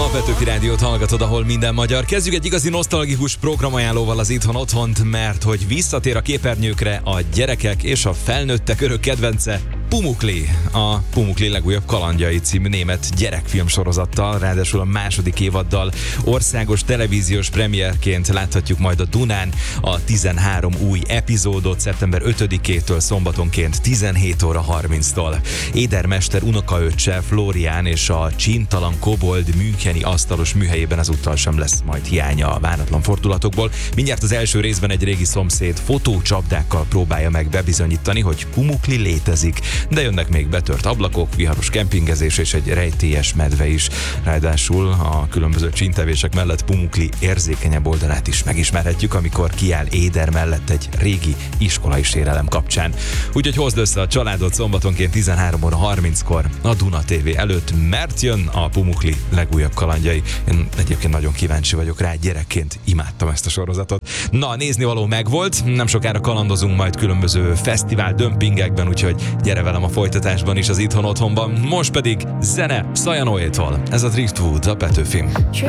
Petőfi Rádiót hallgatod, ahol minden magyar. Kezdjük egy igazi nosztalgikus programajánlóval az Itthon Otthont, mert hogy visszatér a képernyőkre a gyerekek és a felnőttek örök kedvence, Pumukli, a Pumukli legújabb kalandjai című német gyerekfilmsorozattal, ráadásul a második évaddal országos televíziós premierként láthatjuk majd a Dunán a 13 új epizódot szeptember 5-től szombatonként 17 óra 30-tól. Édermester unokaöccse Flórián és a csintalan kobold müncheni asztalos műhelyében ezúttal sem lesz majd hiánya a váratlan fordulatokból. Mindjárt az első részben egy régi szomszéd fotócsapdákkal próbálja meg bebizonyítani, hogy Pumukli létezik, de jönnek még betört ablakok, viharos kempingezés és egy rejtélyes medve is. Ráadásul a különböző csíntevések mellett Pumukli érzékenyebb oldalát is megismerhetjük, amikor kiáll Éder mellett egy régi iskolai sérelem kapcsán. Úgyhogy hozd össze a családot szombatonként 13 óra 30-kor a Duna TV előtt, mert jön a Pumukli legújabb kalandjai. Én egyébként nagyon kíváncsi vagyok rá, gyerekként imádtam ezt a sorozatot. Na, néznivaló megvolt, nem sokára kalandozunk majd különböző fesztivál dömpingekben, úgyhogy gyere velem a folytatásban is az Itthon Otthonban. Most pedig zene Szajanoétól. Ez a Driftwood a Petőfin.